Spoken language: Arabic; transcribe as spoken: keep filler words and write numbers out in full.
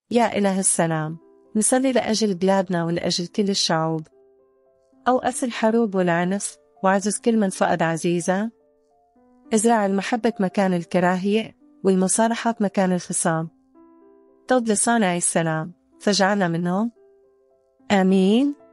يا إله السلام، نصلي لأجل بلادنا ولأجل كل الشعوب. أوقف الحروب والعنف وعزز كل من فقد عزيزة. ازرع المحبة مكان الكراهية والمصالحة مكان الخصام. طب لصانع السلام فاجعلنا منهم. آمين.